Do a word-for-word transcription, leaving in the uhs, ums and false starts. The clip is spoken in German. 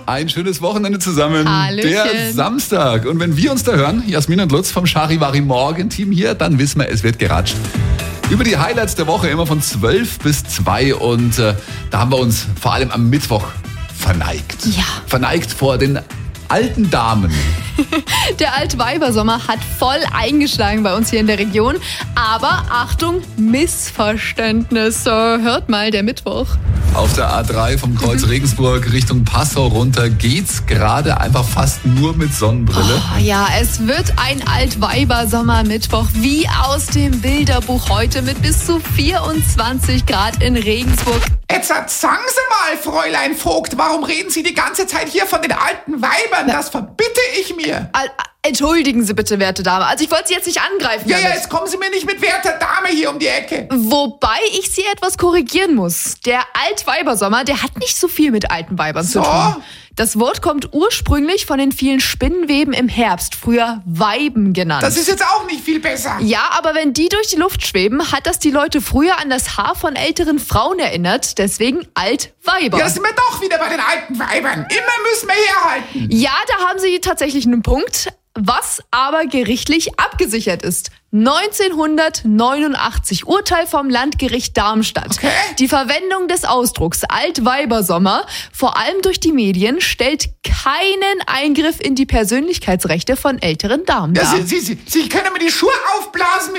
Ein schönes Wochenende zusammen. Hallöchen. Der Samstag. Und wenn wir uns da hören, Jasmin und Lutz vom Charivari Morgen-Team hier, dann wissen wir, es wird geratscht. Über die Highlights der Woche immer von zwölf bis zwei. Und äh, da haben wir uns vor allem am Mittwoch verneigt. Ja. Verneigt vor den alten Damen. Der Altweibersommer hat voll eingeschlagen bei uns hier in der Region. Aber Achtung, Missverständnisse. Hört mal, der Mittwoch. Auf der A drei vom Kreuz Regensburg Richtung Passau runter geht's gerade einfach fast nur mit Sonnenbrille. Oh, ja, es wird ein Altweibersommer-Mittwoch wie aus dem Bilderbuch heute mit bis zu vierundzwanzig Grad in Regensburg. Jetzt sagen Sie mal, Fräulein Vogt, warum reden Sie die ganze Zeit hier von den alten Weibern? Das verbitte ich mir. Al- Entschuldigen Sie bitte, werte Dame. Also ich wollte Sie jetzt nicht angreifen. Ja, ja, damit. jetzt kommen Sie mir nicht mit werter Dame hier um die Ecke. Wobei ich Sie etwas korrigieren muss. Der Altweibersommer, der hat nicht so viel mit alten Weibern So? zu tun. Das Wort kommt ursprünglich von den vielen Spinnenweben im Herbst, früher Weiben genannt. Das ist jetzt auch nicht viel besser. Ja, aber wenn die durch die Luft schweben, hat das die Leute früher an das Haar von älteren Frauen erinnert. Deswegen Altweiber. Ja, sind wir doch wieder bei den alten Weibern. Immer müssen wir herhalten. Ja, da haben Sie tatsächlich einen Punkt, was aber gerichtlich abgesichert ist. neunzehnhundertneunundachtzig, Urteil vom Landgericht Darmstadt. Okay. Die Verwendung des Ausdrucks Altweibersommer, vor allem durch die Medien, stellt keinen Eingriff in die Persönlichkeitsrechte von älteren Damen Ja, dar. Sie, Sie, Sie, Sie können mir die Schuhe aufblasen